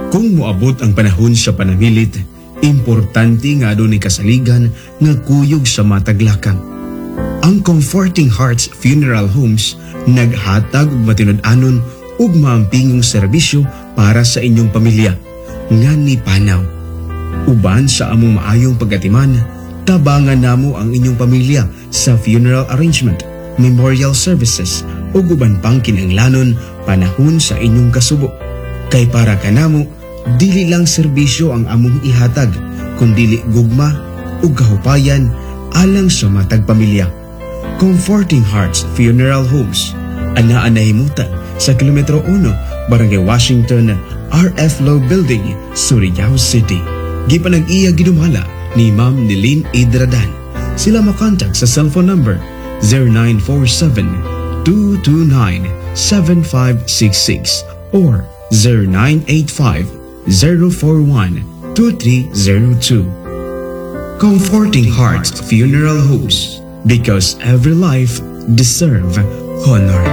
Kung moabot ang panahon sa panamilit, importante nga doon ni kasaligan nga kuyog sa mataglakan. Ang Comforting Hearts Funeral Homes naghatag og matinud-anon ug maampingong serbisyo para sa inyong pamilya nga ni panaw. Uban sa among maayong pagatiman, tabangan namo ang inyong pamilya sa funeral arrangement, memorial services ug uban pang kinahanglanon panahon sa inyong kasubo. Kay para kanamo, dili lang serbisyo ang among ihatag, kundi gugma ug kahupayan alang sa matag pamilya. Comforting Hearts Funeral Homes, anaa nahimuta sa Kilometro 1, Barangay Washington, RF Law Building, Surigao City. Gipanag-iya gidumala ni Ma'am Nilin Idradan. Sila makontak sa cellphone number 0947-229-7566 or 0985-041-2302. Comforting Hearts Funeral Homes, because every life deserves honor.